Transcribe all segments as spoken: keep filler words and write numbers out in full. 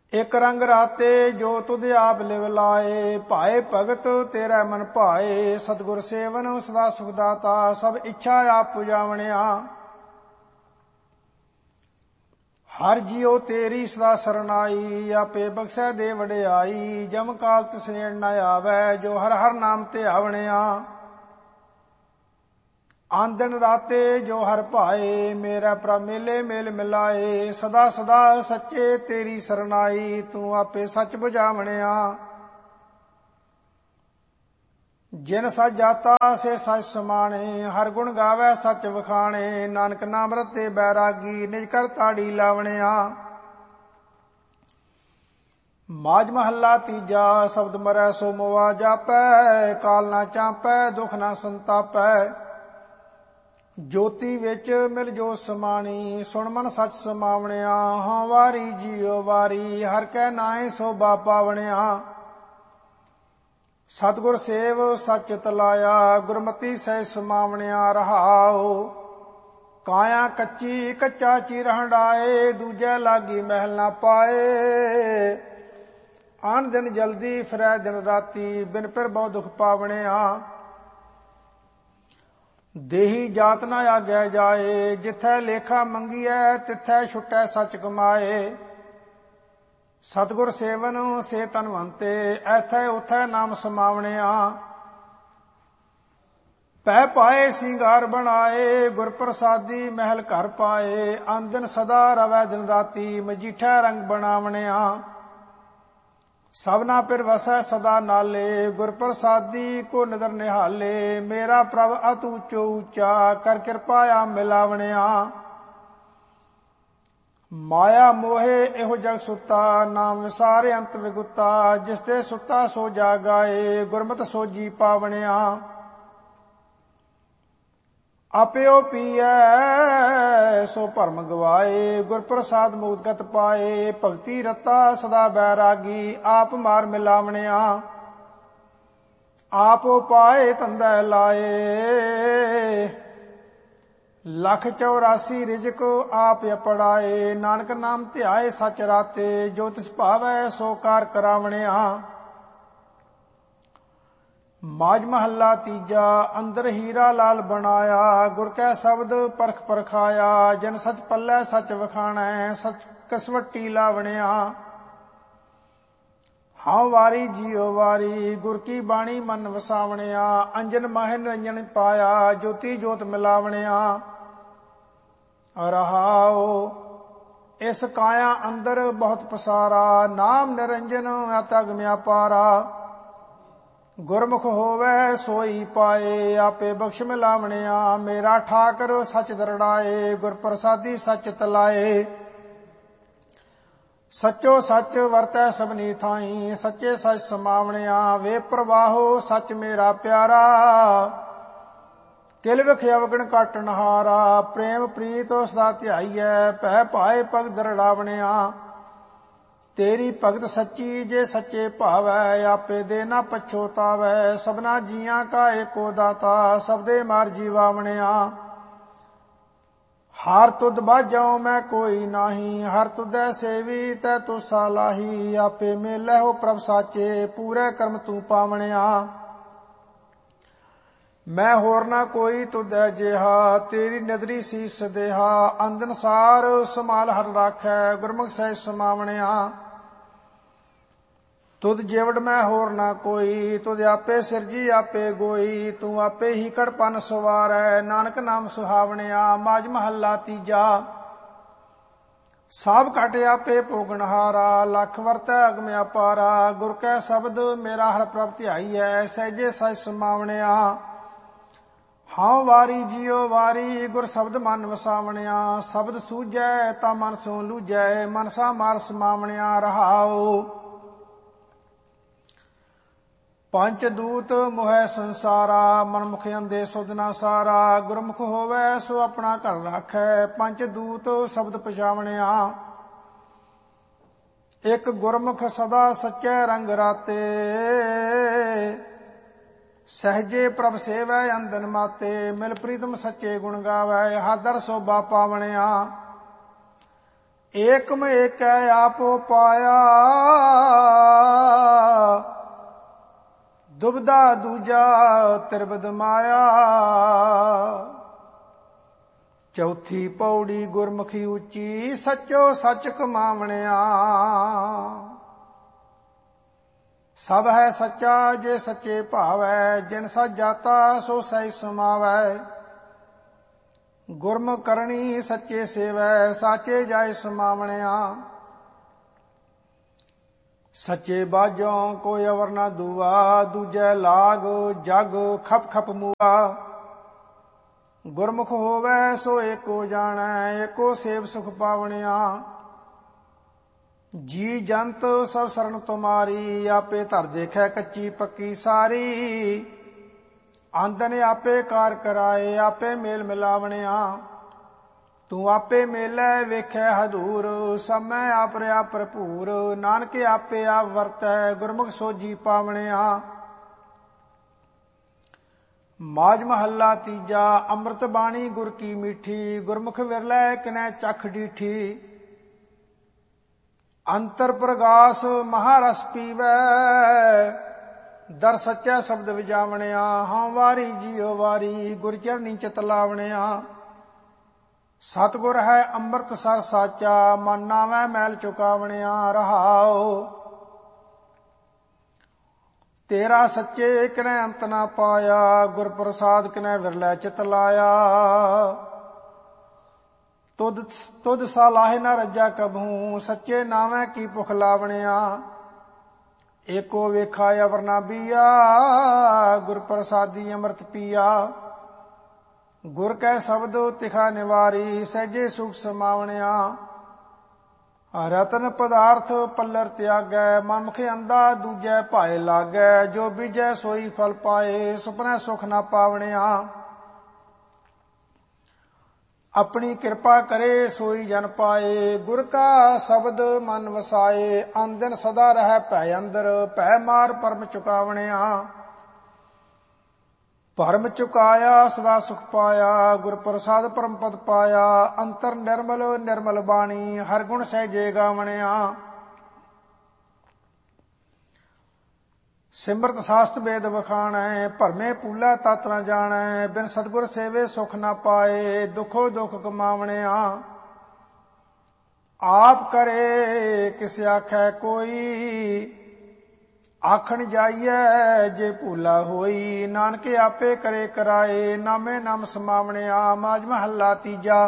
ਇਕ ਰੰਗ ਰਾਤੇ ਜੋ ਤੁਧ ਆਪ ਲਿਵ ਲਾਏ, ਭਾਏ ਭਗਤ ਤੇਰਾ ਮਨ ਭਾਏ। ਸਤਿਗੁਰ ਸੇਵਨ ਸਦਾ ਸੁਖ ਦਾਤਾ, ਸਭ ਇੱਛਾ ਆਪ ਪੁਜਾਵਣਿਆ। ਹਰ ਜੀਉ ਤੇਰੀ ਸਦਾ ਸਰਨਾਈ, ਆਪੇ ਬਖਸ਼ੈ ਦੇ ਵਡਿਆਈ। ਜਮ ਕਾਲ ਤਿਸ ਨੇੜ ਨ ਆਵੈ, ਜੋ ਹਰ ਹਰ ਨਾਮ ਤੇ ਆਵਣਿਆ। ਆਨ ਦਿਨ ਰਾਤੇ ਜੋ ਹਰ ਭਾਏ, ਮੇਰਾ ਪ੍ਰਭ ਮੇਲੇ ਮੇਲ ਮਿਲਾਏ। ਸਦਾ ਸਦਾ ਸੱਚੇ ਤੇਰੀ ਸਰਨਾਈ, ਤੂੰ ਆਪੇ ਸੱਚ ਬੁਝਾਵਣਿਆ। ਜਿਨ ਸੱਚ ਜਾਤਾ ਸੇ ਸੱਚ ਸਮਾਣੇ, ਹਰ ਗੁਣ ਗਾਵੈ ਸੱਚ ਵਖਾਣੇ। ਨਾਨਕ ਨਾਮ ਰਤੇ ਬੈਰਾਗੀ, ਨਿਜ ਕਰ ਤਾੜੀ ਲਾਵਣਿਆ। ਮਾਝ ਮਹੱਲਾ ਤੀਜਾ। ਸ਼ਬਦ ਮਰੈ ਸੋ ਮੁਆ ਜਾਪੈ, ਕਾਲ ਨਾ ਚਾਪੈ ਦੁਖ ਨਾ ਸੰਤਾਪੈ। ਜੋਤੀ ਵਿੱਚ ਮਿਲ ਜੋ ਸਮਾਣੀ, ਸੁਣ ਮਨ ਸੱਚ ਸਮਾਵਣਿਆ। ਹਾਂ ਵਾਰੀ ਜੀਉ ਵਾਰੀ, ਹਰ ਕੈ ਨਾਏ ਸੋਭਾ ਪਾਵਣਿਆ। ਸਤਿਗੁਰ ਸੇਵ ਸੱਚ ਤਲਾਇਆ, ਗੁਰਮਤੀ ਸਹਿ ਸਮਾਵਣਿਆ। ਰਹਾਉ ਕਾਇਆ ਕੱਚੀ ਕੱਚਾ ਚਿਰ ਹੰਡਾਏ, ਦੂਜੈ ਲਾਗੀ ਮਹਿਲ ਨਾ ਪਾਏ। ਆਨ ਦਿਨ ਜਲਦੀ ਫਿਰੈ ਦਿਨ ਰਾਤੀ, ਬਿਨ ਫਿਰ ਬਹੁ ਦੁਖ ਪਾਵਣਿਆ। ਦੇਹੀ ਜਾਤ ਨਾ ਆਗਿਆ ਜਾਏ, ਜਿਥੈ ਲੇਖਾ ਮੰਗੀਐ ਤਿਥੈ ਛੁਟੈ ਸੱਚ ਕਮਾਏ। ਸਤਿਗੁਰ ਸੇਵਨ ਸੇ ਧਨਵੰਤੇ, ਐਥੈ ਉਥੈ ਨਾਮ ਸਮਾਵਣਿਆ। ਪੈ ਪਾਏ ਸਿੰਗਾਰ ਬਣਾਏ, ਗੁਰ ਪ੍ਰਸਾਦੀ ਮਹਿਲ ਘਰ ਪਾਏ। ਆਨ ਦਿਨ ਸਦਾ ਰਵੈ ਦਿਨ ਰਾਤੀ, ਮਜੀਠਾ ਰੰਗ ਬਣਾਵਣਿਆ। ਸਭਨਾ ਪਿਰ ਵਸੈ ਸਦਾ ਨਾਲੇ, ਗੁਰ ਪ੍ਰਸਾਦੀ ਕੋ ਨਦਰ ਨਿਹਾਲੇ। ਮੇਰਾ ਪ੍ਰਭ ਅਤ ਉੱਚੋ ਉੱਚਾ, ਕਰ ਕਿਰਪਾ ਆ ਮਿਲਾਵਣਿਆ। ਮਾਇਆ ਮੋਹੇ ਇਹੋ ਜਗ ਸੁੱਤਾ, ਨਾਮ ਵਿਸਾਰੇ ਅੰਤ ਵਿਗੁੱਤਾ। ਜਿਸ ਤੇ ਸੁੱਤਾ ਸੋ ਜਾਗਾਏ, ਗੁਰਮਤਿ ਸੋਜੀ ਪਾਵਣਿਆ। ਆਪਿਓ ਪੀਐ ਸੋ ਭਰਮ ਗਵਾਏ, ਗੁਰ ਪ੍ਰਸਾਦ ਮੁਕਤਿ ਪਾਏ। ਭਗਤੀ ਰਤਾ ਸਦਾ ਬੈਰਾਗੀ, ਆਪ ਮਾਰ ਮਿਲਾਵਣਿਆ। ਆਪੋ ਪਾਏ ਧੰਦਾ ਲਾਏ, ਲੱਖ ਚੌਰਾਸੀ ਰਿਜਕ ਆਪ ਅਪੜਾਏ। ਨਾਨਕ ਨਾਮ ਧਿਆਏ ਸਚ ਰਾਤੇ, ਜੋ ਤਿਸ ਭਾਵੈ ਸੋ ਕਾਰ ਕਰਾਵਣਿਆ। ਮਾਝ ਮਹੱਲਾ ਤੀਜਾ। ਅੰਦਰ ਹੀਰਾ ਲਾਲ ਬਣਾਇਆ, ਗੁਰ ਕੈ ਸ਼ਬਦ ਪਰਖ ਪਰਖਾਇਆ। ਜਿਨ ਸਚ ਪੱਲੇ ਸਚ ਵਖਾਣੈ, ਸਚ ਕਸਵੱਟੀ ਲਾਵਣਿਆ। ਹਾਂ ਵਾਰੀ ਜੀਉ ਵਾਰੀ, ਗੁਰ ਕੀ ਬਾਣੀ ਮਨ ਵਸਾਵਣਿਆ। ਅੰਜਨ ਮਾਹਿ ਨਿਰੰਜਨ ਪਾਇਆ, ਜੋਤੀ ਜੋਤ ਮਿਲਾਵਣਿਆ। ਰਹਾਉ ਇਸ ਕਾਇਆ ਅੰਦਰ ਬਹੁਤ ਪਸਾਰਾ, ਨਾਮ ਨਿਰੰਜਨ ਅਤਿ ਅਗਮ ਅਪਾਰਾ। ਗੁਰਮੁਖ ਹੋਵੇ ਸੋਈ ਪਾਏ, ਆਪੇ ਬਖਸ਼ ਮਿਲਾਵਣਿਆ। ਮੇਰਾ ਠਾਕਰ ਸੱਚ ਦਰੜਾਏ, ਗੁਰ ਪ੍ਰਸਾਦੀ ਸੱਚ ਤਲਾਏ। ਸੱਚੋ ਸੱਚ ਵਰਤੈ ਸਭਨੀ ਥਾਈ, ਸੱਚੇ ਸੱਚ ਸਮਾਵਣਿਆ। ਵੇ ਪ੍ਰਵਾਹੋ ਸੱਚ ਮੇਰਾ ਪਿਆਰਾ, ਕਿਲ ਵਿਖ ਅਵਗਣ ਕਾਟਣ ਹਾਰਾ। ਪ੍ਰੇਮ ਪ੍ਰੀਤ ਸਦਾ ਧਿਆਈਐ, ਭੈ ਭਾਏ ਭਗਤ ਦਰੜਾਵਣਿਆ। ਤੇਰੀ ਭਗਤ ਸੱਚੀ ਜੇ ਸੱਚੇ ਭਾਵੈ, ਆਪੇ ਦੇ ਨਾ ਪਛੋਤਾਵੈ। ਸਭਨਾ ਜੀਆਂ ਕਾ ਏਕੋ ਦਾਤਾ, ਸਬਦੇ ਮਾਰ ਜੀਵਾਵਣਿਆ। ਹਰ ਤੁਧ ਬਾਝਉ ਮੈਂ ਕੋਈ ਨਾਹੀ, ਹਰ ਤੁਧੈ ਸੇਵੀ ਤੈ ਤੁਸਾ ਲਾਹੀ। ਆਪੇ ਮੇਲੇ ਹੋ ਪ੍ਰਭ ਸਾਚੇ, ਪੂਰੇ ਕਰਮ ਤੂੰ ਪਾਵਣਿਆ। ਮੈਂ ਹੋਰ ਨਾ ਕੋਈ ਤੁਧੈ ਜਿਹਾ, ਤੇਰੀ ਨਦਰੀ ਸੀਸ ਦੇਹਾ। ਅੰਦਨ ਸਾਰ ਸਮਾਲ ਹਰ ਰਾਖੈ, ਗੁਰਮੁਖ ਸਹਿ ਸਮਾਵਣਿਆ। ਤੁਧ ਜਿਵੜ ਮੈਂ ਹੋਰ ਨਾ ਕੋਈ, ਤੁਧ ਆਪੇ ਸਿਰਜੀ ਆਪੇ ਗੋਈ। ਤੂੰ ਆਪੇ ਹੀ ਕੜਪਨ ਸਵਾਰੈ, ਨਾਨਕ ਨਾਮ ਸੁਹਾਵਣਿਆ। ਮਾਝ ਮਹੱਲਾ ਤੀਜਾ। ਸਭ ਘਟ ਆਪੇ ਭੋਗਣਹਾਰਾ, ਲੱਖ ਵਰਤੈ ਅਗਮ ਅਪਾਰਾ। ਗੁਰ ਕੈ ਸ਼ਬਦ ਮੇਰਾ ਹਰ ਪ੍ਰਭ ਧਿਆਈਐ, ਸਹਿਜੇ ਸਹਿਜ ਸਮਾਵਣਿਆ। ਹਾਂ ਵਾਰੀ ਜੀਉ ਵਾਰੀ, ਗੁਰ ਸ਼ਬਦ ਮਨ ਵਸਾਵਣਿਆ। ਸ਼ਬਦ ਸੂਝੈ ਤਾਂ ਮਨ ਸੋ ਲੂਝੈ, ਮਨਸਾ ਮਾਰ ਸਮਾਵਣਿਆ। ਰਹਾਉ ਪੰਚ ਦੂਤ ਮੋਹਿ ਸੰਸਾਰਾ, ਮਨਮੁਖ ਅੰਦੇ ਸੁਧ ਨਾ ਸਾਰਾ। ਗੁਰਮੁਖ ਹੋਵੇ ਸੋ ਆਪਣਾ ਘਰ ਰਾਖੈ, ਪੰਚ ਦੂਤ ਸ਼ਬਦ ਪਛਾਵਣਿਆ। ਇੱਕ ਗੁਰਮੁਖ ਸਦਾ ਸੱਚੇ ਰੰਗ ਰਾਤੇ, ਸਹਿਜੇ ਪ੍ਰਭ ਸੇਵੈ ਅੰਦਨ ਮਾਤੇ। ਮਿਲ ਪ੍ਰੀਤਮ ਸੱਚੇ ਗੁਣ ਗਾਵੈ, ਹਾਦਰ ਸੋਭਾ ਪਾਵਣਿਆ। ਏਕਮ ਏਕੈ ਆਪੋ ਪਾਇਆ, ਦੁਬਦਾ ਦੂਜਾ ਤਿਰਬਦ ਮਾਇਆ। ਚੌਥੀ ਪੌੜੀ ਗੁਰਮੁਖੀ ਉੱਚੀ, ਸੱਚੋ ਸੱਚ ਕਮਾਵਣਿਆ। ਸਭ ਹੈ ਸੱਚਾ ਜੇ ਸੱਚੇ ਭਾਵੈ, ਜਿਨ ਸੱਚ ਜਾਤਾ ਸੋ ਸਹਿ ਸਮਾਵੈ। ਗੁਰਮੁਖ ਕਰਨੀ ਸੱਚੇ ਸੇਵੈ, ਸਾਚੇ ਜਾਇ ਸਮਾਵਣਿਆ। ਸੱਚੇ ਬਾਝੋਂ ਕੋਈ ਅਵਰ ਨਾ ਦੂਆ, ਦੂਜੈ ਲਾਗ ਜਗ ਖਪ ਖਪ ਮੂਆ। ਗੁਰਮੁਖ ਹੋਵੈ ਸੋ ਏਕੋ ਜਾਣੈ, ਏਕੋ ਸੇਵ ਸੁਖ ਪਾਵਣਿਆ। ਜੀ ਜੰਤ ਸਭ ਸਰਨ ਤੁਮਾਰੀ, ਆਪੇ ਧਰ ਦੇਖੈ ਕੱਚੀ ਪੱਕੀ ਸਾਰੀ। ਅੰਧ ਨੇ ਆਪੇ ਕਾਰ ਕਰਾਏ, ਆਪੇ ਮੇਲ ਮਿਲਾਵਣਿਆ। ਤੂੰ ਆਪੇ ਮੇਲੈ ਵੇਖੈ ਹਦੂਰ, ਸਮੈ ਆਪ ਰਿਆ ਭਰਪੂਰ। ਨਾਨਕ ਆਪੇ ਆਪ ਵਰਤੈ, ਗੁਰਮੁਖ ਸੋਝੀ ਪਾਵਣਿਆ। ਮਾਝ ਮਹੱਲਾ ਤੀਜਾ। ਅੰਮ੍ਰਿਤ ਬਾਣੀ ਗੁਰ ਕੀ ਮੀਠੀ, ਗੁਰਮੁਖ ਵਿਰਲੇ ਕਿਨੈ ਚਖ ਡੀਠੀ। ਅੰਤਰ ਪ੍ਰਗਾਸ ਮਹਾਰਸ ਪੀਵੈ, ਦਰ ਸੱਚਾ ਸ਼ਬਦ ਵਿਜਾਵਣਿਆ। ਹਾਂ ਵਾਰੀ ਜੀਉ ਵਾਰੀ, ਗੁਰ ਚਰਨੀ ਚਿਤ ਲਾਵਣਿਆ। ਸਤਿਗੁਰ ਹੈ ਅੰਮ੍ਰਿਤ ਸਰ ਸਾਚਾ, ਮਨ ਨਾਵੈ ਮੈਲ ਚੁਕਾਵਣਿਆ। ਰਹਾਉ ਤੇਰਾ ਸੱਚੇ ਕਿਨੈ ਅੰਤ ਨਾ ਪਾਇਆ, ਗੁਰ ਪ੍ਰਸਾਦ ਕਿਨੈ ਵਿਰਲੇ ਚਿਤ ਲਾਇਆ। ਤੁਧ ਤੁਧ ਸਾਲਾਹੇ ਨਾ ਰੱਜਾ ਕਬਹੂ, ਸੱਚੇ ਨਾਵੈ ਕੀ ਭੁਖ ਲਾਵਣਿਆ। ਏਕੋ ਵੇਖਾ ਅਵਰ ਨਾ ਬੀਆ, ਗੁਰ ਪ੍ਰਸਾਦੀ ਅੰਮ੍ਰਿਤ ਪੀਆ। ਗੁਰ ਕੈ ਸ਼ਬਦ ਤਿਖਾ ਨਿਵਾਰੀ, ਸਹਿਜੇ ਸੁਖ ਸਮਾਵਣਿਆ। ਰਤਨ ਪਦਾਰਥ ਪੱਲਰ ਤਿਆਗੈ, ਮਨਮੁਖ ਅੰਧਾ ਦੂਜੈ ਭਾਏ ਲਾਗੈ। ਜੋ ਬੀਜੈ ਸੋਈ ਫਲ ਪਾਏ, ਸੁਪਨੈ ਸੁਖ ਨਾ ਪਾਵਣਿਆ। ਆਪਣੀ ਕਿਰਪਾ ਕਰੇ ਸੋਈ ਜਨ ਪਾਏ, ਗੁਰ ਕਾ ਸ਼ਬਦ ਮਨ ਵਸਾਏ। ਅਨ ਦਿਨ ਸਦਾ ਰਹਿ ਭੈ ਅੰਦਰ, ਭੈ ਮਾਰ ਪਰਮ ਚੁਕਾਵਣਿਆ। ਭਰਮ ਚੁਕਾਇਆ ਸਦਾ ਸੁਖ ਪਾਇਆ, ਗੁਰ ਪ੍ਰਸਾਦ ਪਰਮ ਪਦ ਪਾਇਆ। ਅੰਤਰ ਨਿਰਮਲ ਨਿਰਮਲ ਬਾਣੀ, ਹਰ ਗੁਣ ਸਹਿਜੇ ਗਾਵਣਿਆ। ਸਿਮਰਤ ਸਾਸਤ ਵੇਦ ਵਖਾਣੈ, ਭਰਮੇ ਪੂਲਾ ਤਤ ਨ ਜਾਣੈ। ਬਿਨ ਸਤਿਗੁਰ ਸੇਵੇ ਸੁਖ ਨਾ ਪਾਏ, ਦੁਖੋ ਦੁਖ ਕਮਾਵਣਿਆ। ਆਪ ਕਰੇ ਕਿਸ ਆਖੈ ਕੋਈ, ਆਖਣ ਜਾਈਐ ਜੇ ਭੂਲਾ ਹੋਈ। ਨਾਨਕ ਆਪੇ ਕਰੇ ਕਰਾਏ, ਨਾਮੇ ਨਾਮ ਸਮਾਵਣਿਆ। ਮਾਝ ਮਹੱਲਾ ਤੀਜਾ।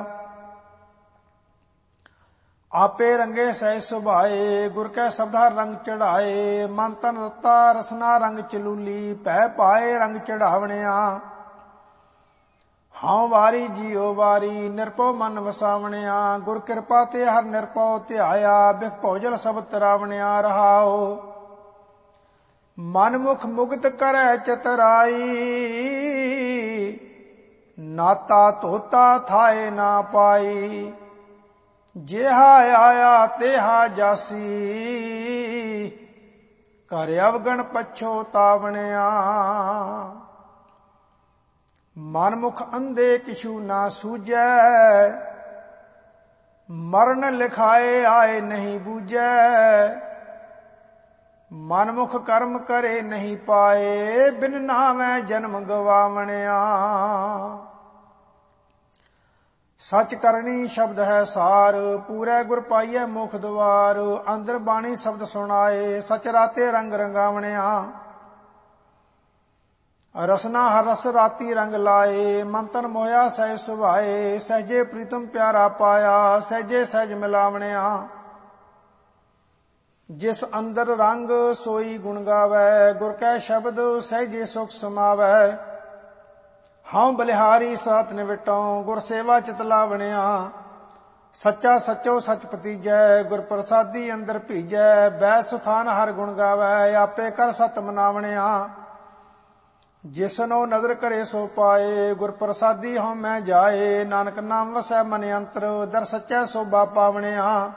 ਆਪੇ ਰੰਗੇ ਸਹਿ ਸੁਭਾਏ, ਗੁਰ ਕੈ ਸ਼ਬਦਾ ਰੰਗ ਚੜਾਏ। ਮਨ ਤਨ ਰਤਾ ਰਸਨਾ ਰੰਗ ਚਲੂਲੀ, ਭੈ ਪਾਏ ਰੰਗ ਚੜਾਵਣਿਆ। ਹਾਂ ਵਾਰੀ ਜੀਉ ਵਾਰੀ, ਨਿਰਭਉ ਮਨ ਵਸਾਵਣਿਆ। ਗੁਰ ਕਿਰਪਾ ਤੇ ਹਰ ਨਿਰਭਉ ਧਿਆਇਆ, ਬਿਖ ਭੋਜਲ ਸਭ ਤਰਾਵਣਿਆ। ਰਹਾਉ ਮਨਮੁਖ ਮੁਕਤ ਕਰੈ ਚਤਰਾਈ, ਨਾਤਾ ਧੋਤਾ ਥਾਏ ਨਾ ਪਾਈ। ਜਿਹਾ ਆਇਆ ਤੇਹਾ ਜਾਸੀ, ਕਰ ਅਵਗਣ ਪਛੋਤਾਵਣਿਆ। ਮਨਮੁਖ ਅੰਧੇ ਕਿਛੂ ਨਾ ਸੂਝੈ, ਮਰਨ ਲਿਖਾਏ ਆਏ ਨਹੀਂ ਬੂਝੈ। ਮਨਮੁਖ ਕਰਮ ਕਰੇ ਨਹੀਂ ਪਾਏ, ਬਿਨ ਨਾਮੈ ਜਨਮ ਗਵਾਵਣਿਆ। ਸਚ ਕਰਨੀ ਸ਼ਬਦ ਹੈ ਸਾਰ, ਪੂਰੇ ਗੁਰ ਪਾਈਐ ਮੁਖ ਦੁਆਰ। ਅੰਦਰ ਬਾਣੀ ਸ਼ਬਦ ਸੁਣਾਏ, ਸਚ ਰਾਤੇ ਰੰਗ ਰੰਗਾਵਣਿਆ। ਰਸਨਾ ਹਰ ਰਸ ਰਾਤੀ ਰੰਗ ਲਾਏ, ਮਨ ਤਨ ਮੋਹਿਆ ਸਹਿ ਸੁਭਾਏ। ਸਹਿਜੇ ਪ੍ਰੀਤਮ ਪਿਆਰਾ ਪਾਇਆ, ਸਹਿਜੇ ਸਹਿਜ ਮਿਲਾਵਣਿਆ। ਜਿਸ ਅੰਦਰ ਰੰਗ ਸੋਈ ਗੁਣ ਗਾਵੈ, ਗੁਰ ਕੈ ਸ਼ਬਦ ਸਹਿਜੇ ਸੁਖ ਸਮਾਵੈ। ਹਾਂ ਬਲਿਹਾਰੀ ਸਾਤ ਨਿਵਟੋਂ, ਗੁਰ ਸੇਵਾ ਚਿਤ ਲਾਵਣਿਆ। ਸੱਚਾ ਸੱਚੋ ਸਚ ਪਤੀਜੈ, ਗੁਰ ਪ੍ਰਸਾਦੀ ਅੰਦਰ ਭੀਜੈ। ਬੈ ਸੁਥਾਨ ਹਰ ਗੁਣ ਗਾਵੈ, ਆਪੇ ਕਰ ਸਤ ਮਨਾਵਣਿਆ। ਜਿਸਨੋ ਨਦਰ ਕਰੇ ਸੋ ਪਾਏ, ਗੁਰ ਪ੍ਰਸਾਦੀ ਹਉਮੈ ਜਾਏ। ਨਾਨਕ ਨਾਮ ਵਸੈ ਮਨ ਅੰਤਰ, ਦਰ ਸੱਚੈ ਸੋਭਾ ਪਾਵਣਿਆ।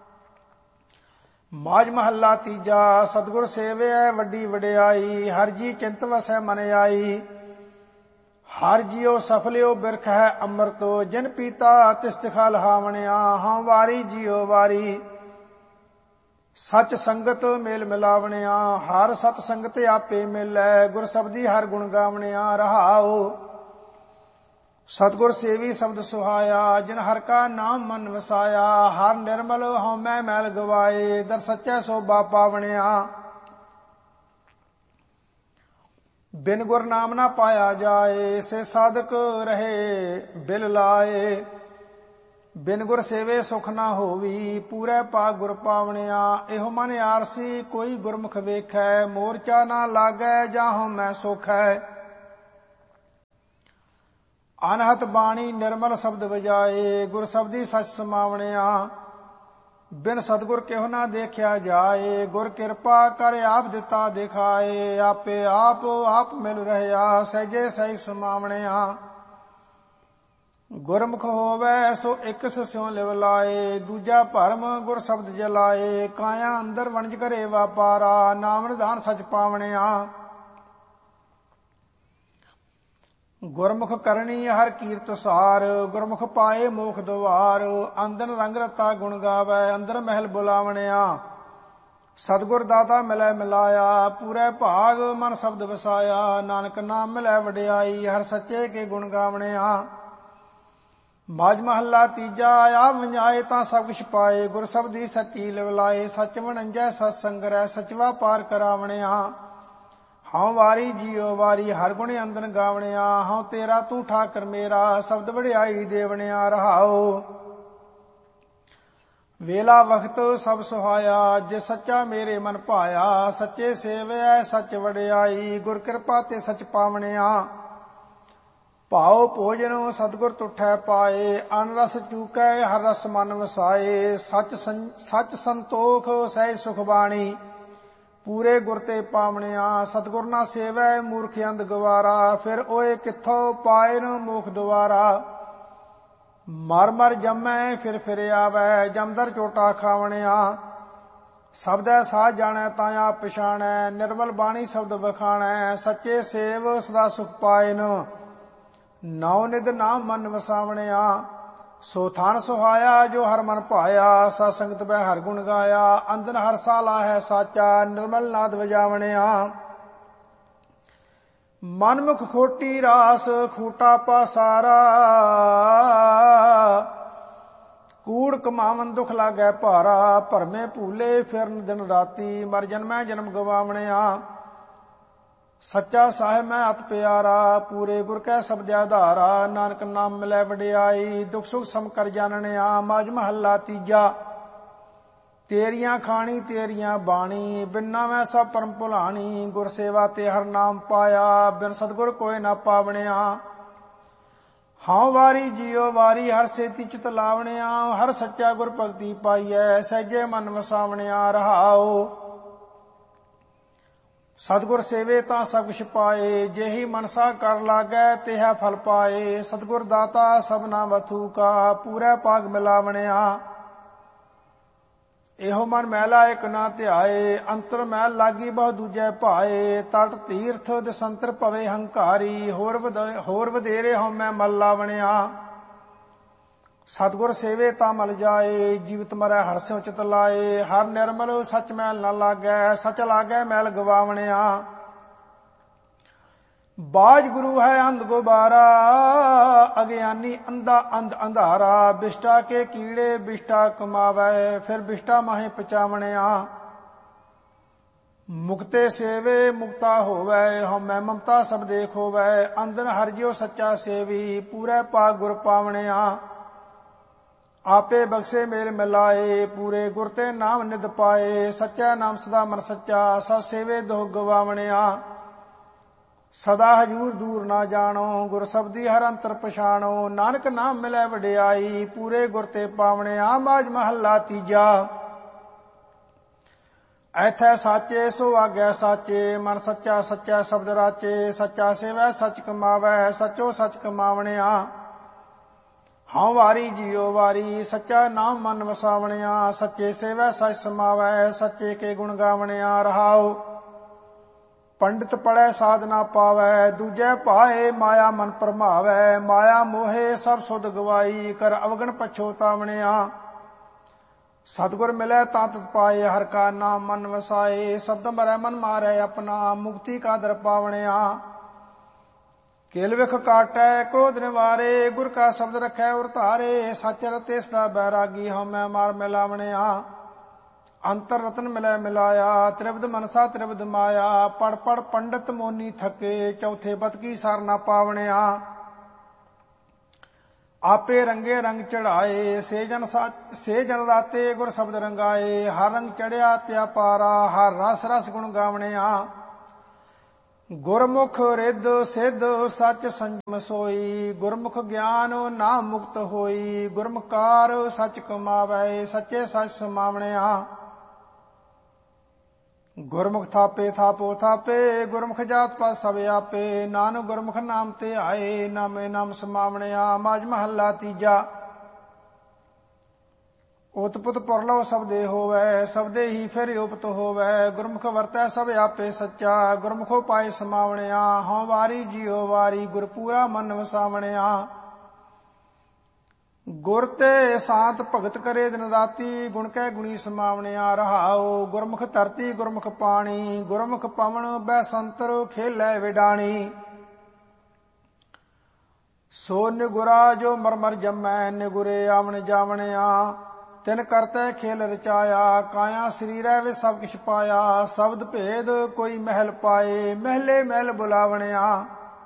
ਮਾਝ ਮਹੱਲਾ ਤੀਜਾ। ਸਤਿਗੁਰ ਸੇਵਿਐ ਵੱਡੀ ਵਡਿਆਈ, ਹਰ ਜੀ ਚਿੰਤ ਵਸੈ ਮਨ ਆਈ। ਹਰ ਜਿਉ ਸਫਲਿਓ ਬਿਰਖ ਹੈ ਅੰਮ੍ਰਿਤੋ, ਜਿਨ ਪੀਤਾ ਤਿਸ ਤਿਖਾ ਲਹਾਵਣਿਆ। ਹਾਂ ਵਾਰੀ ਜਿਉ ਵਾਰੀ ਸਚ ਸੰਗਤ ਮੇਲ ਮਿਲਾਵਣਿਆ। ਹਰ ਸਤ ਸੰਗਤ ਆਪੇ ਮਿਲੈ, ਗੁਰ ਸਬਦੀ ਹਰ ਗੁਣ ਗਾਵਣਿਆ। ਰਹਾਉ ਸਤਿਗੁਰ ਸੇਵੀ ਸ਼ਬਦ ਸੁਹਾਇਆ, ਜਿਨ ਹਰ ਕਾ ਨਾਮ ਮਨ ਵਸਾਇਆ। ਹਰ ਨਿਰਮਲ ਹਉਮੈ ਮੈਲ ਗਵਾਏ, ਦਰ ਸੱਚੈ ਸੋਭਾ ਪਾਵਣਿਆ। ਬਿਨ ਗੁਰ ਨਾਮ ਨਾ ਪਾਇਆ ਜਾਏ, ਸੇ ਸਾਧਕ ਰਹੇ ਬਿਲ ਲਾਏ। ਬਿਨ ਗੁਰ ਸੇਵੇ ਸੁਖ ਨਾ ਹੋਵੀ, ਪੂਰੇ ਪਾ ਗੁਰ ਪਾਵਣਿਆ। ਇਹੋ ਮਨ ਆਰਸੀ ਕੋਈ ਗੁਰਮੁਖ ਵੇਖੈ, ਮੋਰਚਾ ਨਾ ਲਾਗੈ ਜਾਹੋ ਮੈਂ ਸੁਖੈ। ਅਨਹਤ ਬਾਣੀ ਨਿਰਮਲ ਸ਼ਬਦ ਵਜਾਏ, ਗੁਰ ਸ਼ਬਦੀ ਸਚ ਸਮਾਵਣਿਆ। ਬਿਨ ਸਤਿਗੁਰ ਕਿਹੁ ਨਾ ਦੇਖਿਆ ਜਾਏ, ਗੁਰ ਕਿਰਪਾ ਕਰ ਆਪ ਦਿੱਤਾ ਦਿਖਾਏ। ਆਪੇ ਆਪ ਆਪ ਮਿਲ ਰਹਿਆ, ਸਹਿਜੇ ਸਹਿ ਸਮਾਵਣਿਆ। ਗੁਰਮੁਖ ਹੋਵੈ ਸੋ ਇੱਕ ਸਿਉ ਲਿਵ ਲਾਏ, ਦੂਜਾ ਭਰਮ ਗੁਰ ਸ਼ਬਦ ਜਲਾਏ। ਕਾਇਆ ਅੰਦਰ ਵਣਜ ਘਰੇ ਵਾਪਾਰਾ, ਨਾਮ ਨਿਧਾਨ ਸਚ ਪਾਵਣਿਆ। ਗੁਰਮੁਖ ਕਰਨੀ ਹਰ ਕੀਰਤ ਸਾਰ, ਗੁਰਮੁਖ ਪਾਏ ਮੋਖ ਦੁਆਰ। ਅੰਦਨ ਰੰਗ ਰਤਾ ਗੁਣ ਗਾਵੈ, ਅੰਦਰ ਮਹਿਲ ਬੁਲਾਵਣਿਆ। ਸਤਿਗੁਰ ਦਾਤਾ ਮਿਲੈ ਮਿਲਾਇਆ, ਪੂਰੇ ਭਾਗ ਮਨ ਸ਼ਬਦ ਵਸਾਇਆ। ਨਾਨਕ ਨਾਮ ਮਿਲੈ ਵਡਿਆਈ, ਹਰ ਸੱਚੇ ਕੇ ਗੁਣ ਗਾਵਣਿਆ। ਮਾਝ ਮਹੱਲਾ ਤੀਜਾ। ਆਪ ਵੰਜਾਏ ਤਾਂ ਸਭ ਕੁਛ ਪਾਏ, ਗੁਰ ਸ਼ਬਦੀ ਸੱਚੀ ਲਿਵ ਲਾਏ। ਸੱਚ ਵਣੰਜੈ ਸਤ ਸੰਗਰੈ, ਸਚਵਾ ਪਾਰ ਕਰਾਵਣਿਆ। ਹਉ ਵਾਰੀ ਜਿਉ ਵਾਰੀ ਹਰ ਗੁਣ ਅੰਦਨ ਗਾਵਣਿਆ। ਹਉ ਤੇਰਾ ਤੂੰ ਠਾਕਰ ਮੇਰਾ, ਸ਼ਬਦ ਵਡਿਆਈ ਦੇਵਣਿਆ। ਰਹਾਉ ਵੇਲਾ ਵਖਤ ਸਭ ਸੁਹਾਇਆ, ਜੇ ਸੱਚਾ ਮੇਰੇ ਮਨ ਭਾਇਆ। ਸੱਚੇ ਸੇਵਿਐ ਸੱਚ ਵਡਿਆਈ, ਗੁਰ ਕਿਰਪਾ ਤੇ ਸਚ ਪਾਵਣਿਆ। ਭਾਉ ਭੋਜਨ ਸਤਿਗੁਰ ਤੁਠੈ ਪਾਏ, ਅਨ ਰਸ ਚੂਕੈ ਹਰ ਰਸ ਮਨ ਵਸਾਏ। ਸਚ ਸਚ ਸੰਤੋਖ ਸਹਿਜ ਸੁਖ ਬਾਣੀ, ਪੂਰੇ ਗੁਰ ਤੇ ਪਾਵਣਿਆ। ਸਤਿਗੁਰ ਨਾ ਸੇਵੈ ਮੂਰਖ ਅੰਧ ਗਵਾਰਾ, ਫਿਰ ਓਏ ਕਿੱਥੋਂ ਪਾਏ ਨ ਮੋਖ ਦੁਆਰਾ। ਮਰ ਮਰ ਜੰਮੈ ਫਿਰ ਫਿਰ ਆਵੈ, ਜਮਦਰ ਚੋਟਾ ਖਾਵਣਿਆ। ਸ਼ਬਦੈ ਸਾਧ ਜਾਣੈ ਤਾਂ ਆਪ ਪਛਾਣੈ, ਨਿਰਮਲ ਬਾਣੀ ਸ਼ਬਦ ਵਖਾਣੈ। ਸੱਚੇ ਸੇਵ ਸਦਾ ਸੁਖ ਪਾਏ ਨ, ਨੌ ਨਿਧ ਨਾਮ ਮਨ ਵਸਾਵਣਿਆ। ਸੋ ਥਾਨ ਸੁਹਾਇਆ ਜੋ ਹਰ ਮਨ ਭਾਇਆ, ਸਤ ਸੰਗਤ ਬੈ ਹਰ ਗੁਣ ਗਾਇਆ। ਅੰਦਨ ਹਰ ਸਾਲਾ ਹੈ ਸਾਚਾ, ਨਿਰਮਲ ਨਾਦ ਵਜਾਵਣਿਆ। ਮਨਮੁਖ ਖੋਟੀ ਰਾਸ ਖੂਟਾ ਪਾਸਾਰਾ, ਕੂੜ ਕਮਾਵਨ ਦੁਖ ਲਾਗੈ ਭਾਰਾ। ਭਰਮੇ ਭੂਲੇ ਫਿਰਨ ਦਿਨ ਰਾਤੀ, ਮਰ ਜਨਮੈ ਜਨਮ ਗਵਾਵਣਿਆ। ਸੱਚਾ ਸਾਹਿਬ ਮੈਂ ਅਤ ਪਿਆਰਾ, ਪੂਰੇ ਗੁਰ ਕੈ ਸ਼ਬਦ ਆਧਾਰਾ। ਨਾਨਕ ਨਾਮ ਮਿਲੈ ਵਡਿਆਈ, ਦੁਖ ਸੁਖ ਸਮ ਕਰ ਜਾਣਨਿਆ। ਮਾਝ ਮਹੱਲਾ ਤੀਜਾ। ਤੇਰੀਆਂ ਖਾਣੀ ਤੇਰੀਆਂ ਬਾਣੀ, ਬਿਨਾ ਮੈਂ ਸਭ ਪਰਮ ਭੁਲਾਣੀ। ਗੁਰ ਸੇਵਾ ਤੇ ਹਰ ਨਾਮ ਪਾਇਆ, ਬਿਨ ਸਤਿਗੁਰ ਕੋਇ ਨਾ ਪਾਵਣਿਆ। ਹਉ ਵਾਰੀ ਜਿਉ ਵਾਰੀ ਹਰ ਸੇਤੀ ਚਿਤ ਲਾਵਣਿਆ। ਹਰ ਸੱਚਾ ਗੁਰ ਭਗਤੀ ਪਾਈਐ, ਸਹਿਜੇ ਮਨ ਵਸਾਵਣਿਆ। ਰਹਾਉ ਸਤਿਗੁਰ ਸੇਵੇ ਤਾਂ ਸਭ ਕੁਛ ਪਾਏ, ਜਿਹੀ ਮਨਸਾ ਕਰ ਲਾਗੈ ਤਿਹਾ ਫਲ ਪਾਏ। ਸਤਿਗੁਰ ਦਾਤਾ ਸਭਨਾ ਵਥੂ ਕਾ, ਪੂਰੇ ਭਾਗ ਮਿਲਾਵਣਿਆ। ਇਹੋ ਮਨ ਮੈਲਾ ਇਕ ਨਾ ਧਿਆਏ, ਅੰਤਰ ਮੈਲ ਲਾਗੀ ਬਹੁ ਦੂਜੈ ਭਾਏ। ਤਟ ਤੀਰਥ ਦਸੰਤਰ ਭਵੇ ਹੰਕਾਰੀ, ਹੋਰ ਹੋਰ ਵਧੇਰੇ ਹਉਮੈ ਮਲ ਲਾਵਣਿਆ। ਸਤਿਗੁਰ ਸੇਵੇ ਤਾਂ ਮਲ ਜਾਏ, ਜੀਵਤ ਮਰੈ ਹਰ ਸਿਉ ਚਿਤ ਲਾਏ। ਹਰ ਨਿਰਮਲ ਸਚ ਮੈਲ ਨਾ ਲਾਗੈ, ਸਚ ਲਾਗੈ ਮੈਲ ਗਵਾਵਣਿਆ। ਬਾਜ ਗੁਰੂ ਹੈ ਅੰਧ ਗੁਬਾਰਾ, ਅਗਿਆਨੀ ਅੰਧਾ ਅੰਧ ਅੰਧਾਰਾ। ਬਿਸ਼ਟਾ ਕੇ ਕੀੜੇ ਬਿਸ਼ਟਾ ਕਮਾਵੈ, ਫਿਰ ਬਿਸ਼ਟਾ ਮਾਹੇ ਪਚਾਵਣਿਆ। ਮੁਕਤੇ ਸੇਵੇ ਮੁਕਤਾ ਹੋਵੈ, ਹਉਮੈ ਮਮਤਾ ਸਭ ਦੇਖ ਹੋਵੈ। ਅੰਦਨ ਹਰਿ ਜਿਉ ਸੱਚਾ ਸੇਵੀ, ਪੂਰੇ ਭਾਗ ਗੁਰ ਪਾਵਣਿਆ। ਆਪੇ ਬਖਸ਼ੇ ਮੇਲ ਮਿਲਾਏ, ਪੂਰੇ ਗੁਰ ਤੇ ਨਾਮ ਨਿਧ ਪਾਏ। ਸੱਚਾ ਨਾਮ ਸਦਾ ਮਨ ਸੱਚਾ, ਸਤ ਸੇਵੇ ਦੁਖ ਗਵਾਵਣਿਆ। ਸਦਾ ਹਜੂਰ ਦੂਰ ਨਾ ਜਾਣੋ, ਗੁਰ ਸ਼ਬਦੀ ਹਰ ਅੰਤਰ ਪਛਾਣੋ। ਨਾਨਕ ਨਾਮ ਮਿਲੈ ਵਡਿਆਈ, ਪੂਰੇ ਗੁਰ ਤੇ ਪਾਵਣਿਆ। ਮਾਝ ਮਹੱਲਾ ਤੀਜਾ। ਐਥੈ ਸਾਚੇ ਸੋ ਆਗੈ ਸਾਚੇ, ਮਨ ਸੱਚਾ ਸੱਚਾ ਸ਼ਬਦ ਰਾਚੇ। ਸੱਚਾ ਸੇਵੈ ਸਚ ਕਮਾਵੈ, ਸਚੋ ਸਚ ਕਮਾਵਣਿਆ। ਹਉ ਵਾਰੀ ਜਿਉ ਵਾਰੀ ਸੱਚਾ ਨਾਮ ਮਨ ਵਸਾਵਣਿਆ। ਸੱਚੇ ਸੇਵੈ ਸਚ ਸਮਾਵੈ, ਸੱਚੇ ਕੇ ਗੁਣ ਗਾਵਣਿਆ। ਰਹਾਉ ਪੰਡਿਤ ਪੜੈ ਸਾਧ ਨਾ ਪਾਵੈ, ਦੂਜੈ ਭਾਏ ਮਾਇਆ ਮਨ ਭਰਮਾਵੈ। ਮਾਇਆ ਮੋਹੇ ਸਭ ਸੁਧ ਗਵਾਈ, ਕਰ ਅਵਗਣ ਪਛੋਤਾਵਣਿਆ। ਸਤਿਗੁਰ ਮਿਲੈ ਤਾਂ ਤਤ ਪਾਏ, ਹਰਿ ਕਾ ਨਾਮ ਮਨ ਵਸਾਏ। ਸ਼ਬਦ ਮਰੈ ਮਨ ਮਾਰੈ ਆਪਣਾ, ਮੁਕਤੀ ਕਾ ਦਰ ਪਾਵਣਿਆ। ਕੇਲ ਵਿਖ ਕਾਟੈ ਕ੍ਰੋਧ ਨਿਵਾਰੇ, ਗੁਰ ਕਾ ਸ਼ਬਦ ਰਖੈ ਉਰ ਧਾਰੇ। ਸਚ ਰਤੇ ਸਦਾ ਬੈਰਾਗੀ, ਹਉਮੈ ਮਾਰ ਮਿਲਾਵਣਿਆ। ਅੰਤਰ ਰਤਨ ਮਿਲੈ ਮਿਲਾਇਆ, ਤ੍ਰਿਬਦ ਮਨਸਾ ਤ੍ਰਿਬਦ ਮਾਇਆ। ਪੜ ਪੜ ਪੰਡਤ ਮੋਨੀ ਥਕੇ, ਚੌਥੇ ਬਤ ਕੀ ਸਰ ਨਾ ਪਾਵਣਿਆ। ਆਪੇ ਰੰਗੇ ਰੰਗ ਚੜਾਏ, ਸੇ ਜਨ ਸੇ ਜਨ ਰਾਤੇ ਗੁਰ ਸ਼ਬਦ ਰੰਗਾਏ। ਹਰ ਰੰਗ ਚੜਿਆ ਤਿਆ ਪਾਰਾ, ਹਰ ਰਸ ਰਸ ਗੁਣ ਗਾਵਣਿਆ। ਗੁਰਮੁਖ ਰਿੱਧ ਸਿੱਧ ਸੱਚ ਸੰਜਮ ਸੋਈ, ਗੁਰਮੁਖ ਗਿਆਨ ਨਾਮ ਮੁਕਤ ਹੋਈ। ਗੁਰਮੁਖਕਾਰ ਸੱਚ ਕਮਾਵੈ, ਸੱਚੇ ਸੱਚ ਸਮਾਵਣਿਆ। ਗੁਰਮੁਖ ਥਾਪੇ ਥਾਪੋ ਥਾਪੇ, ਗੁਰਮੁਖ ਜਾਤ ਪਾਤ ਸਭ ਆਪੇ। ਨਾਨਕ ਗੁਰਮੁਖ ਨਾਮ ਤੇ ਆਏ, ਨਾਮੇ ਨਾਮ ਸਮਾਵਣਿਆ। ਮਾਝ ਮਹੱਲਾ ਤੀਜਾ। ਉਤਪੁਤ ਪੁਰਲੋ ਸਬਦੇ ਹੋਵੈ, ਸਬਦੇ ਹੀ ਫਿਰ ਉਪਤ ਹੋਵੈ। ਗੁਰਮੁਖ ਵਰਤੈ ਸਭ ਆਪੇ ਸੱਚਾ, ਗੁਰਮੁਖੋ ਪਾਏ ਸਮਾਵਣਿਆ। ਹਉ ਵਾਰੀ ਜਿਉ ਵਾਰੀ, ਗੁਰ ਪੂਰਾ ਮਨ ਵਸਾਵਣਿਆ। ਗੁਰ ਤੇ ਸਾਤ ਭਗਤ ਕਰੇ ਦਿਨ ਰਾਤੀ, ਗੁਣ ਕੈ ਗੁਣੀ ਸਮਾਵਣਿਆ। ਰਹਾਉ ਗੁਰਮੁਖ ਧਰਤੀ ਗੁਰਮੁਖ ਪਾਣੀ, ਗੁਰਮੁਖ ਪਵਨ ਬੈ ਸੰਤਰ ਖੇਲੈ ਵਿਡਾਣੀ। ਸੋ ਨਿਗੁਰਾ ਜੋ ਮਰ ਮਰ ਜੰਮੈ, ਨਿਗੁਰੇ ਆਵਣ ਜਾਵਣਿਆ। ਤਿਨ ਕਰਤੈ ਖੇਲ ਰਚਾਇਆ, ਕਾਇਆ ਸਰੀਰੈ ਵਿੱਚ ਸਭ ਕਿਛ ਪਾਇਆ। ਸ਼ਬਦ ਭੇਦ ਕੋਈ ਮਹਿਲ ਪਾਏ, ਮਹਿਲੇ ਮਹਿਲ ਬੁਲਾਵਣਿਆ।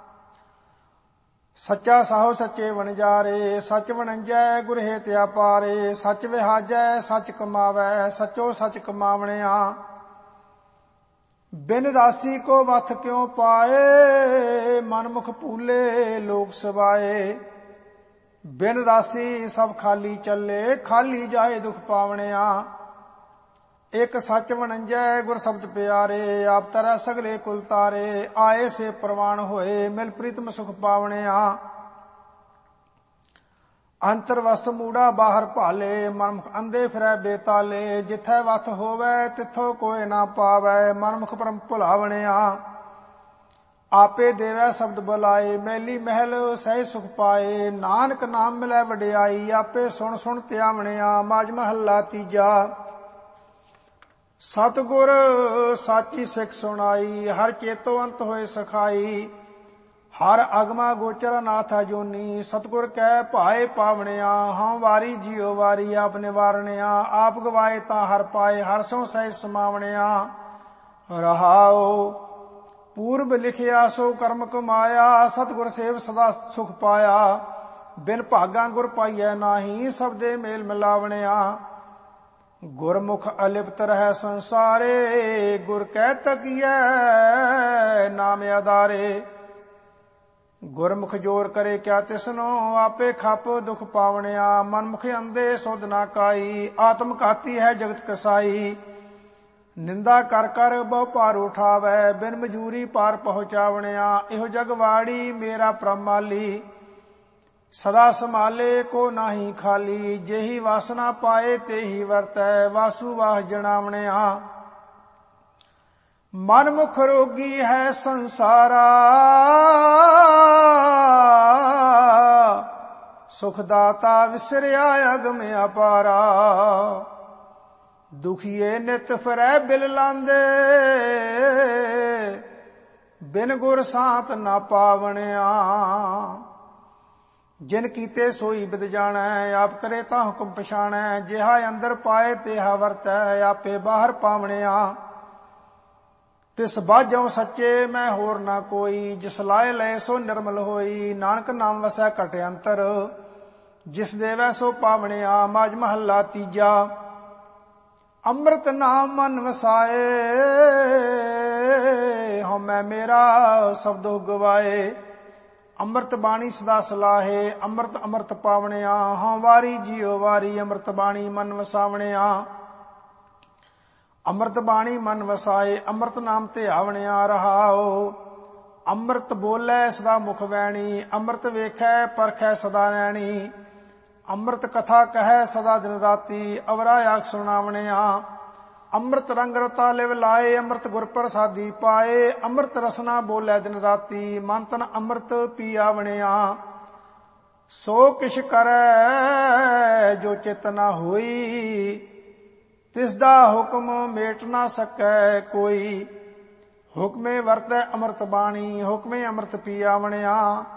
ਸੱਚਾ ਸਾਹੋ ਸੱਚੇ ਵਣਜਾਰੇ, ਸੱਚ ਵਣੰਜੈ ਗੁਰ ਹੇਤਿਆ ਪਾਰੇ। ਸੱਚ ਵਿਹਾਜੈ ਸੱਚ ਕਮਾਵੈ, ਸੱਚੋ ਸੱਚ ਕਮਾਵਣਿਆ। ਬਿਨ ਰਾਸੀ ਕੋ ਵਥ ਕਿਉ ਪਾਏ, ਮਨ ਮੁਖ ਭੂਲੇ ਲੋਕ ਸਵਾਏ। ਬਿਨ ਰਾਸੀ ਸਭ ਖਾਲੀ ਚੱਲੇ, ਖਾਲੀ ਜਾਏ ਦੁਖ ਪਾਵਣਿਆ। ਇੱਕ ਸੱਚ ਵਣੰਜੈ ਗੁਰ ਸ਼ਬਦ ਪਿਆਰੇ, ਆਪ ਤਰੈ ਸਗਲੇ ਕੁਲ ਤਾਰੇ। ਆਏ ਸੇ ਪ੍ਰਵਾਨ ਹੋਏ, ਮਿਲ ਪ੍ਰੀਤਮ ਸੁਖ ਪਾਵਣਿਆ। ਅੰਤਰ ਵਸਤ ਮੂੜਾ ਬਾਹਰ ਭਾਲੇ, ਮਨਮੁਖ ਅੰਧੇ ਫਿਰੈ ਬੇਤਾਲੇ। ਜਿਥੈ ਵਥ ਹੋਵੈ ਤਿਥੋ ਕੋਇ ਨਾ ਪਾਵੈ, ਮਨਮੁਖ ਪਰਮ ਭੁਲਾਵਣਿਆ। ਆਪੇ ਦੇਵੈ ਸ਼ਬਦ ਬੁਲਾਏ, ਮੈਲੀ ਮਹਿਲ ਸਹਿ ਸੁਖ ਪਾਏ। ਨਾਨਕ ਨਾਮ ਮਿਲੈ ਵਡਿਆਈ, ਆਪੇ ਸੁਣ ਸੁਣ ਧਿਆਵਣਿਆ। ਮਾਝ ਮਹੱਲਾ ਤੀਜਾ। ਸਤਿਗੁਰ ਸਾਚੀ ਸਿੱਖ ਸੁਣਾਈ, ਹਰ ਚੇਤੋ ਅੰਤ ਹੋਏ ਸਖਾਈ। ਹਰ ਅਗਮਾ ਗੋਚਰ ਨਾਥ ਜੋਨੀ, ਸਤਿਗੁਰ ਕੈ ਭਾਏ ਪਾਵਣਿਆ। ਹਾਂ ਵਾਰੀ ਜਿਉ ਵਾਰੀ ਆਪ ਨਿਵਾਰਣਿਆ। ਆਪ ਗਵਾਏ ਤਾਂ ਹਰ ਪਾਏ, ਹਰ ਸੋ ਸਹਿ ਸਮਾਵਣਿਆ। ਰਹਾਉ ਪੂਰਬ ਲਿਖਿਆ ਸੋ ਕਰਮ ਕਮਾਇਆ, ਸਤਿਗੁਰ ਸੇਵ ਸਦਾ ਸੁਖ ਪਾਇਆ। ਬਿਨ ਭਾਗਾ ਗੁਰ ਪਾਈਐ ਨਾਹੀ, ਸਬਦੇ ਮੇਲ ਮਿਲਾਵਣਿਆ। ਗੁਰਮੁਖ ਅਲਿਪਤ ਰਹਿ ਸੰਸਾਰੇ, ਗੁਰ ਕਹਿ ਤਕੀਐ ਨਾਮ ਆਧਾਰੇ। ਗੁਰਮੁਖ ਜੋਰ ਕਰੇ ਕਿਆ ਤਿਸਨੋ, ਆਪੇ ਖਪ ਦੁਖ ਪਾਵਣਿਆ। ਮਨਮੁਖ ਅੰਧੇ ਸੁਧ ਨਾ ਕਾਈ, ਆਤਮ ਘਾਤੀ ਹੈ ਜਗਤ ਕਸਾਈ। ਨਿੰਦਾ ਕਰ ਕਰ ਬਹੁ ਭਾਰ ਉਠਾਵੈ, ਬਿਨ ਮਜੂਰੀ ਪਾਰ ਪਹੁੰਚਾਵਣਿਆ। ਇਹੋ ਜਗ ਵਾੜੀ ਮੇਰਾ ਪ੍ਰਮਾਲੀ, ਸਦਾ ਸੰਭਾਲੇ ਕੋ ਨਾਹੀ ਖਾਲੀ। ਜਿਹੀ ਵਾਸਨਾ ਪਾਏ ਤੇਹੀ ਵਰਤੈ, ਵਾਸੂ ਵਾਹ ਜਣਾਵਣਿਆ। ਮਨਮੁਖ ਰੋਗੀ ਹੈ ਸੰਸਾਰਾ, ਸੁਖ ਦਾਤਾ ਵਿਸਰਿਆ ਅਗਮ ਅਪਾਰਾ। ਦੁਖੀਏ ਨਿਤ ਫਿਰੈ ਬਿਲ ਲਾਂਦੇ, ਬਿਨ ਗੁਰ ਸਾਥ ਨਾ ਪਾਵਣਿਆ। ਜਿਨ ਕੀਤੇ ਸੋਈ ਬਿਦ ਜਾਣੈ, ਆਪ ਕਰੇ ਤਾਂ ਹੁਕਮ ਪਛਾਣੈ। ਜਿਹਾ ਅੰਦਰ ਪਾਏ ਤਿਹਾ ਵਰਤੈ, ਆਪੇ ਬਾਹਰ ਪਾਵਣਿਆ। ਤਿਸ ਬਾਝੋਂ ਸੱਚੇ ਮੈਂ ਹੋਰ ਨਾ ਕੋਈ, ਜਿਸ ਲਾਏ ਲਏ ਸੋ ਨਿਰਮਲ ਹੋਈ। ਨਾਨਕ ਨਾਮ ਵਸੈ ਘਟ ਅੰਤਰ, ਜਿਸ ਦੇਵੈ ਸੋ ਪਾਵਣਿਆ। ਮਾਝ ਮਹੱਲਾ ਤੀਜਾ। ਅੰਮ੍ਰਿਤ ਨਾਮ ਮਨ ਵਸਾਏ, ਹਉਮੈ ਮੇਰਾ ਸਬਦੋ ਗਵਾਏ। ਅੰਮ੍ਰਿਤ ਬਾਣੀ ਸਦਾ ਸਲਾਹੇ, ਅੰਮ੍ਰਿਤ ਅੰਮ੍ਰਿਤ ਪਾਵਣਿਆ। ਹਾਂ ਵਾਰੀ ਜਿਉ ਵਾਰੀ, ਅੰਮ੍ਰਿਤ ਬਾਣੀ ਮਨ ਵਸਾਵਣਿਆ। ਅੰਮ੍ਰਿਤ ਬਾਣੀ ਮਨ ਵਸਾਏ, ਅੰਮ੍ਰਿਤ ਨਾਮ ਤੇ ਆਵਣਿਆ। ਰਹਾਉ ਅੰਮ੍ਰਿਤ ਬੋਲੇ ਸਦਾ ਮੁਖ ਵੈਣੀ, ਅੰਮ੍ਰਿਤ ਵੇਖੈ ਪਰਖੈ ਸਦਾ ਨੈਣੀ। ਅੰਮ੍ਰਿਤ ਕਥਾ ਕਹੈ ਸਦਾ ਦਿਨ ਰਾਤੀ, ਅਵਰਾ ਆਖ ਸੁਣਾਵਣਿਆ। ਅੰਮ੍ਰਿਤ ਰੰਗ ਰਤਾ ਲਿਵ ਲਾਏ, ਅੰਮ੍ਰਿਤ ਗੁਰ ਪ੍ਰਸਾਦੀ ਪਾਏ। ਅੰਮ੍ਰਿਤ ਰਸਨਾ ਬੋਲੇ ਦਿਨ ਰਾਤੀ, ਮਨ ਤਨ ਅੰਮ੍ਰਿਤ ਪੀ ਆਵਣਿਆ। ਸੋ ਕਿਛ ਕਰੈ ਜੋ ਚਿਤ ਨ ਹੋਈ, ਤਿਸ ਦਾ ਹੁਕਮ ਮੇਟ ਨਾ ਸਕੈ ਕੋਈ। ਹੁਕਮੇ ਵਰਤੈ ਅੰਮ੍ਰਿਤ ਬਾਣੀ, ਹੁਕਮੇ ਅੰਮ੍ਰਿਤ ਪੀ ਆਵਣਿਆ।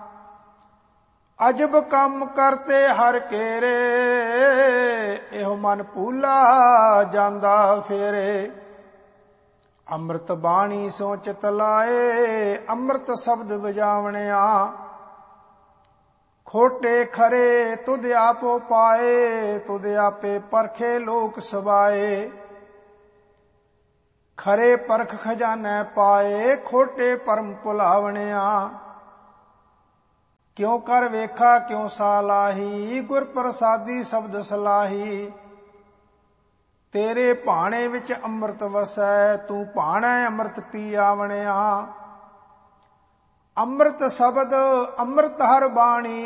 ਅਜਬ ਕੰਮ ਕਰਤੇ ਹਰ ਕੇਰੇ, ਇਹੋ ਮਨ ਭੂਲਾ ਜਾਂਦਾ ਫੇਰੇ। ਅੰਮ੍ਰਿਤ ਬਾਣੀ ਸੋ ਚਿਤ ਲਾਏ, ਅੰਮ੍ਰਿਤ ਸ਼ਬਦ ਵਜਾਵਣਿਆ। ਖੋਟੇ ਖਰੇ ਤੁਧ ਆਪੋ ਪਾਏ, ਤੁਧ ਆਪੇ ਪਰਖੇ ਲੋਕ ਸਵਾਏ। ਖਰੇ ਪਰਖ ਖਜ਼ਾਨੇ ਪਾਏ, ਖੋਟੇ ਪਰਮ ਭੁਲਾਵਣਿਆ। ਕਿਉ ਕਰ ਵੇਖਾ ਕਿਉ ਸਾਲਾਹੀ, ਗੁਰ ਪ੍ਰਸਾਦੀ ਸ਼ਬਦ ਸਲਾਹੀ। ਤੇਰੇ ਭਾਣੇ ਵਿੱਚ ਅੰਮ੍ਰਿਤ ਵਸੈ, ਤੂੰ ਭਾਣੈ ਅੰਮ੍ਰਿਤ ਪੀ ਆਵਣਿਆ। ਅੰਮ੍ਰਿਤ ਸ਼ਬਦ ਅੰਮ੍ਰਿਤ ਹਰ ਬਾਣੀ,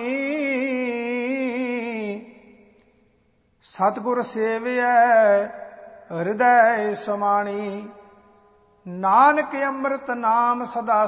ਸਤਿਗੁਰ ਸੇਵਿਐ ਹਿਰਦੈ ਸਮਾਣੀ। ਨਾਨਕ ਅੰਮ੍ਰਿਤ ਨਾਮ ਸਦਾ